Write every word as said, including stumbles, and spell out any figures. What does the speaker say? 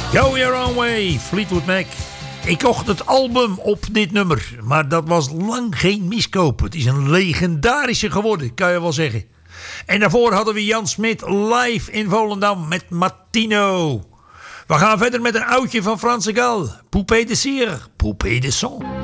Go Your Own Way, Fleetwood Mac. Ik kocht het album op dit nummer, maar dat was lang geen miskoop. Het is een legendarische geworden, kan je wel zeggen. En daarvoor hadden we Jan Smit live in Volendam met Martino. We gaan verder met een oudje van Frans Gal. Poupée de cire, Poupée de son.